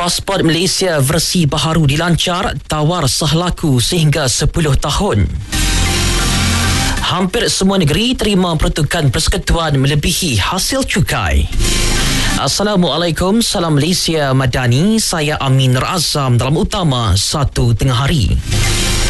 Pasport Malaysia versi baharu dilancar, tawar sah laku sehingga 10 tahun. Hampir semua negeri terima pertukan persekutuan melebihi hasil cukai. Assalamualaikum, salam Malaysia Madani. Saya Amin Razam dalam utama 1 tengah hari.